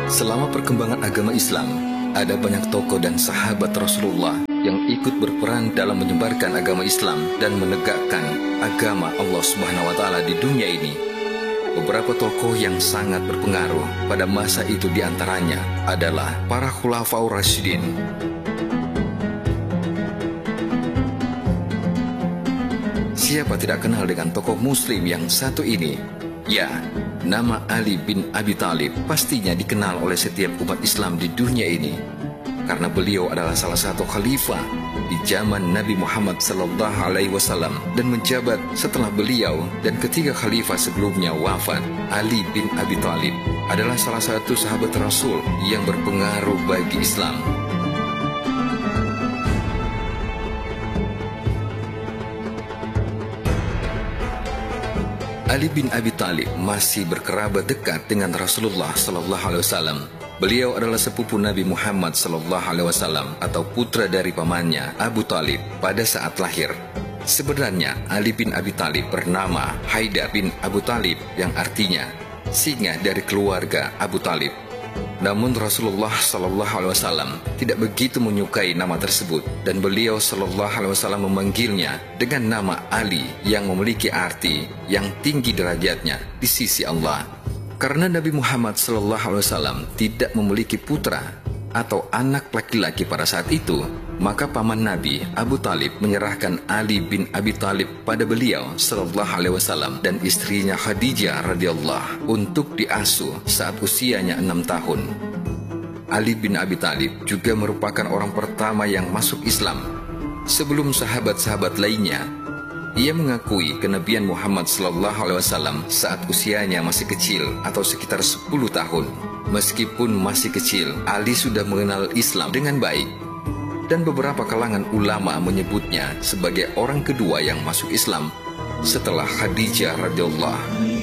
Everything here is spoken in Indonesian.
Selama perkembangan agama Islam, ada banyak tokoh dan sahabat Rasulullah yang ikut berperan dalam menyebarkan agama Islam dan menegakkan agama Allah Subhanahu wa Ta'ala di dunia ini. Beberapa tokoh yang sangat berpengaruh pada masa itu diantaranya adalah para Khulafaur Rasyidin. Siapa tidak kenal dengan tokoh Muslim yang satu ini? Ya, nama Ali bin Abi Thalib pastinya dikenal oleh setiap umat Islam di dunia ini, karena beliau adalah salah satu khalifah di zaman Nabi Muhammad SAW dan menjabat setelah beliau, dan ketiga khalifah sebelumnya wafat. Ali bin Abi Thalib adalah salah satu sahabat Rasul yang berpengaruh bagi Islam. Ali bin Abi Thalib masih berkerabat dekat dengan Rasulullah SAW. Beliau adalah sepupu Nabi Muhammad SAW atau putra dari pamannya Abu Thalib pada saat lahir. Sebenarnya Ali bin Abi Thalib bernama Haidar bin Abu Thalib, yang artinya singa dari keluarga Abu Thalib. Namun Rasulullah SAW tidak begitu menyukai nama tersebut, dan beliau SAW memanggilnya dengan nama Ali yang memiliki arti yang tinggi derajatnya di sisi Allah. Karena Nabi Muhammad SAW tidak memiliki putra atau anak laki-laki pada saat itu, maka paman Nabi Abu Thalib menyerahkan Ali bin Abi Thalib pada beliau SAW dan istrinya Khadijah radhiyallahu untuk diasuh saat usianya 6 tahun. Ali bin Abi Thalib juga merupakan orang pertama yang masuk Islam sebelum sahabat-sahabat lainnya. Ia mengakui kenabian Muhammad SAW saat usianya masih kecil atau sekitar 10 tahun. Meskipun masih kecil, Ali sudah mengenal Islam dengan baik, dan beberapa kalangan ulama menyebutnya sebagai orang kedua yang masuk Islam setelah Khadijah radhiyallahu.